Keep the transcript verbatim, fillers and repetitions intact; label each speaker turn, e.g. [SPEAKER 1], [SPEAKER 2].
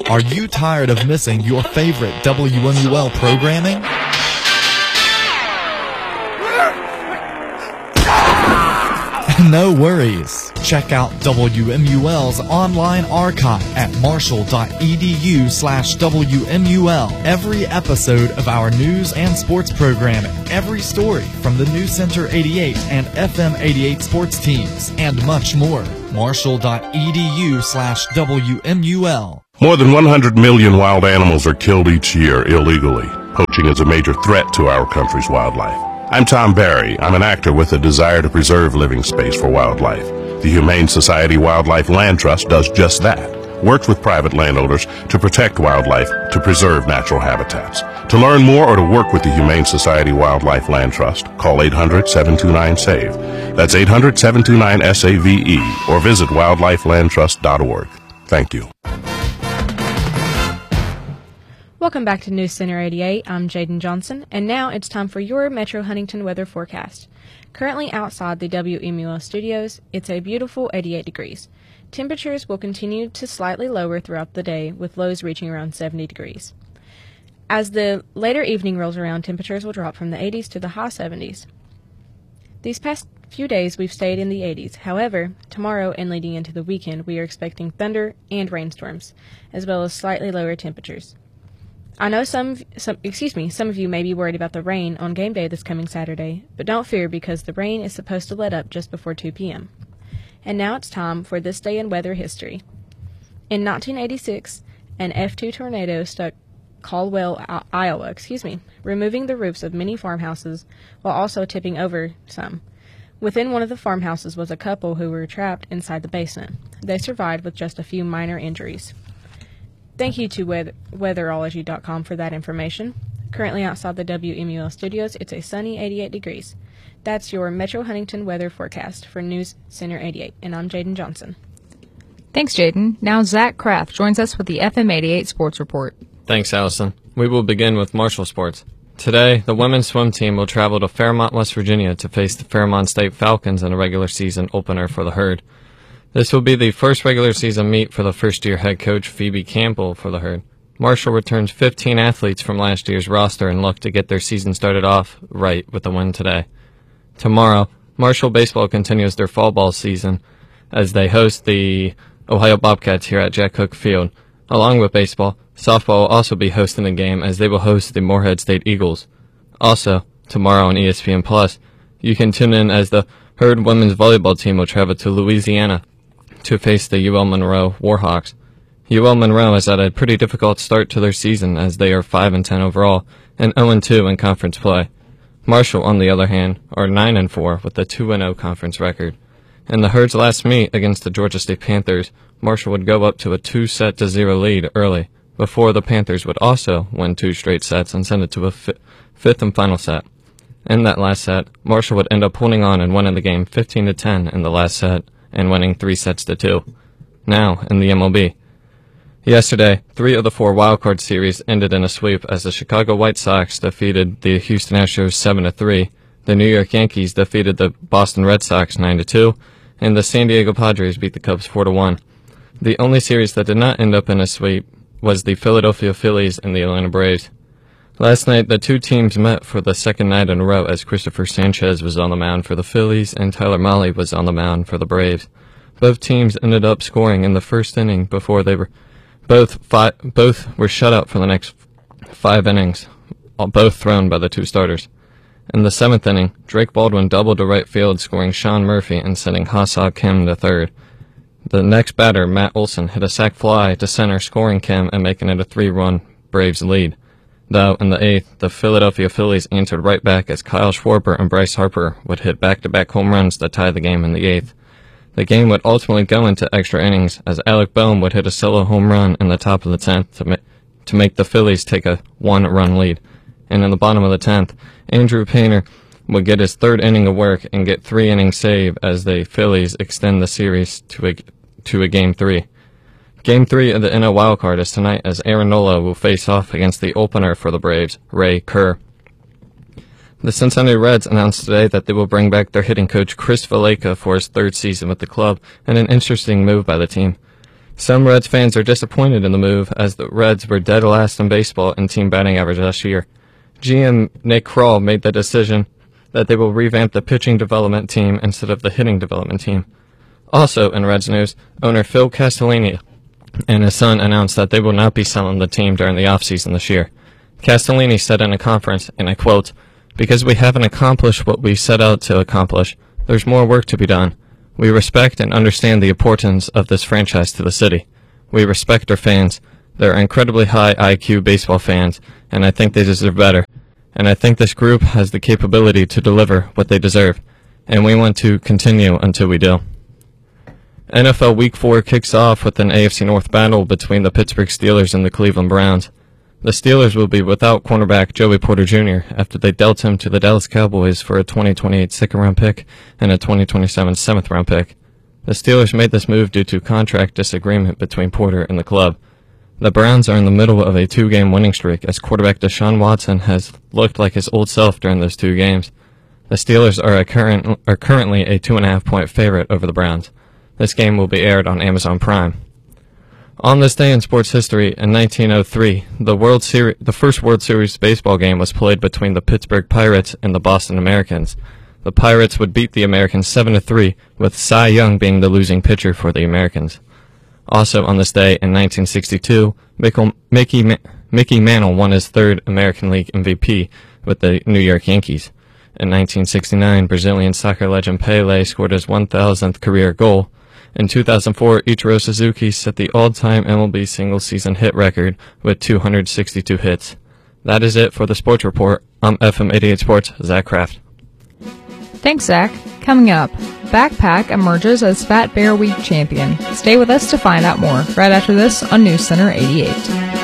[SPEAKER 1] Are you tired of missing your favorite W M U L programming? No worries. Check out W M U L's online archive at marshall.edu slash WMUL. Every episode of our news and sports programming, every story from the News Center eighty-eight and F M eighty-eight sports teams, and much more. Marshall.edu slash WMUL.
[SPEAKER 2] More than one hundred million wild animals are killed each year illegally. Poaching is a major threat to our country's wildlife. I'm Tom Barry. I'm an actor with a desire to preserve living space for wildlife. The Humane Society Wildlife Land Trust does just that. Works with private landowners to protect wildlife, to preserve natural habitats. To learn more or to work with the Humane Society Wildlife Land Trust, call eight hundred, seven two nine, SAVE. That's eight hundred, seven two nine, S A V E, or visit wildlife land trust dot org. Thank you.
[SPEAKER 3] Welcome back to News Center eighty-eight. I'm Jaden Johnson, and now it's time for your Metro Huntington weather forecast. Currently outside the W M U L studios, it's a beautiful eighty-eight degrees. Temperatures will continue to slightly lower throughout the day, with lows reaching around seventy degrees. As the later evening rolls around, temperatures will drop from the eighties to the high seventies. These past few days we've stayed in the eighties. However, tomorrow and leading into the weekend, we are expecting thunder and rainstorms, as well as slightly lower temperatures. I know some, some, excuse me, some of you may be worried about the rain on game day this coming Saturday, but don't fear because the rain is supposed to let up just before two p.m. And now it's time for This Day in Weather History. In nineteen eighty-six, an F two tornado struck Caldwell, Iowa, excuse me, removing the roofs of many farmhouses while also tipping over some. Within one of the farmhouses was a couple who were trapped inside the basement. They survived with just a few minor injuries. Thank you to weather- weatherology dot com for that information. Currently outside the W M U L studios, it's a sunny eighty-eight degrees. That's your Metro Huntington weather forecast for News Center eighty-eight, and I'm Jaden Johnson.
[SPEAKER 4] Thanks, Jaden. Now Zach Kraft joins us with the F M eighty-eight Sports Report.
[SPEAKER 5] Thanks, Allison. We will begin with Marshall Sports. Today, the women's swim team will travel to Fairmont, West Virginia to face the Fairmont State Falcons in a regular season opener for the Herd. This will be the first regular season meet for the first-year head coach Phoebe Campbell for the Herd. Marshall returns fifteen athletes from last year's roster and look to get their season started off right with a win today. Tomorrow, Marshall baseball continues their fall ball season as they host the Ohio Bobcats here at Jack Cook Field. Along with baseball, softball will also be hosting the game as they will host the Morehead State Eagles. Also, tomorrow on E S P N Plus, you can tune in as the Herd women's volleyball team will travel to Louisiana to face the U L Monroe Warhawks. U L Monroe has had a pretty difficult start to their season as they are five and ten overall and oh and two in conference play. Marshall, on the other hand, are nine and four with a two and oh conference record. In the Herd's last meet against the Georgia State Panthers, Marshall would go up to a two set to zero lead early before the Panthers would also win two straight sets and send it to a fi- fifth and final set. In that last set, Marshall would end up holding on and winning the game fifteen to ten in the last set and winning three sets to two. Now, in the M L B. Yesterday, three of the four wildcard series ended in a sweep as the Chicago White Sox defeated the Houston Astros seven to three, the New York Yankees defeated the Boston Red Sox nine to two, and the San Diego Padres beat the Cubs four to one. The only series that did not end up in a sweep was the Philadelphia Phillies and the Atlanta Braves. Last night, the two teams met for the second night in a row as Christopher Sanchez was on the mound for the Phillies and Tyler Mahle was on the mound for the Braves. Both teams ended up scoring in the first inning before they were both fi- both were shut out for the next five innings, both thrown by the two starters. In the seventh inning, Drake Baldwin doubled to right field, scoring Sean Murphy and sending Ha-Seong Kim to third. The next batter, Matt Olson, hit a sac fly to center, scoring Kim and making it a three-run Braves lead. Though, in the eighth, the Philadelphia Phillies answered right back as Kyle Schwarber and Bryce Harper would hit back-to-back home runs to tie the game in the eighth. The game would ultimately go into extra innings as Alec Boehm would hit a solo home run in the top of the tenth to, ma- to make the Phillies take a one-run lead. And in the bottom of the tenth, Andrew Painter would get his third inning of work and get three innings save as the Phillies extend the series to a, to a Game three. Game three of the N L wildcard is tonight as Aaron Nola will face off against the opener for the Braves, Ray Kerr. The Cincinnati Reds announced today that they will bring back their hitting coach Chris Valaika for his third season with the club, and an interesting move by the team. Some Reds fans are disappointed in the move, as the Reds were dead last in baseball in team batting average last year. G M Nick Krall made the decision that they will revamp the pitching development team instead of the hitting development team. Also in Reds news, owner Phil Castellini and his son announced that they will not be selling the team during the offseason this year. Castellini said in a conference, and I quote, "Because we haven't accomplished what we set out to accomplish, there's more work to be done. We respect and understand the importance of this franchise to the city. We respect our fans. They're incredibly high I Q baseball fans, and I think they deserve better. And I think this group has the capability to deliver what they deserve, and we want to continue until we do." N F L Week four kicks off with an A F C North battle between the Pittsburgh Steelers and the Cleveland Browns. The Steelers will be without cornerback Joey Porter Junior after they dealt him to the Dallas Cowboys for a twenty twenty-eight second-round pick and a twenty twenty-seven seventh-round pick. The Steelers made this move due to contract disagreement between Porter and the club. The Browns are in the middle of a two-game winning streak, as quarterback Deshaun Watson has looked like his old self during those two games. The Steelers are, a current, are currently a two-and-a-half-point favorite over the Browns. This game will be aired on Amazon Prime. On this day in sports history, in nineteen oh three, the World Series, the first World Series baseball game was played between the Pittsburgh Pirates and the Boston Americans. The Pirates would beat the Americans seven to three, with Cy Young being the losing pitcher for the Americans. Also on this day in nineteen sixty-two, Mickey, Mickey Mantle won his third American League M V P with the New York Yankees. In nineteen sixty-nine, Brazilian soccer legend Pelé scored his one thousandth career goal. In two thousand four, Ichiro Suzuki set the all-time M L B single-season hit record with two hundred sixty-two hits. That is it for the Sports Report. I'm F M eighty-eight Sports, Zach Kraft.
[SPEAKER 4] Thanks, Zach. Coming up, Backpack emerges as Fat Bear Week champion. Stay with us to find out more right after this on News Center eighty-eight.